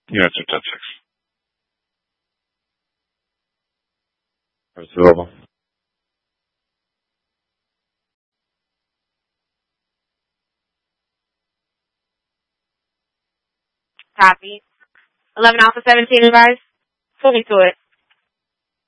You answered 10-6. It's available. Copy. 11 Alpha 17 advised. Pull me to it.